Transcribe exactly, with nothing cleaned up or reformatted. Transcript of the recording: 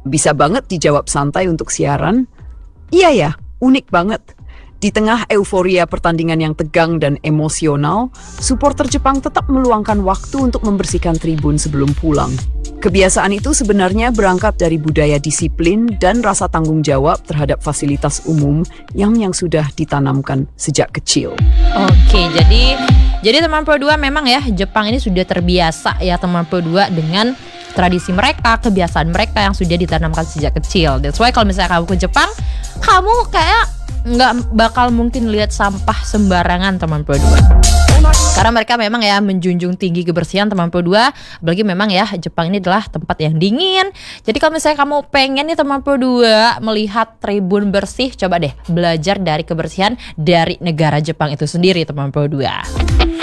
Bisa banget dijawab santai untuk siaran. Iya ya, unik banget. Di tengah euforia pertandingan yang tegang dan emosional, supporter Jepang tetap meluangkan waktu untuk membersihkan tribun sebelum pulang. Kebiasaan itu sebenarnya berangkat dari budaya disiplin dan rasa tanggung jawab terhadap fasilitas umum yang yang sudah ditanamkan sejak kecil. Oke, jadi jadi teman Pro dua memang ya, Jepang ini sudah terbiasa ya teman Pro dua dengan tradisi mereka, kebiasaan mereka yang sudah ditanamkan sejak kecil. That's why kalau misalnya kamu ke Jepang, kamu kayak nggak bakal mungkin lihat sampah sembarangan teman Pro dua. Karena mereka memang ya menjunjung tinggi kebersihan teman Pro dua. Apalagi memang ya Jepang ini adalah tempat yang dingin. Jadi kalau misalnya kamu pengen nih teman Pro dua melihat tribun bersih, coba deh belajar dari kebersihan dari negara Jepang itu sendiri teman Pro dua.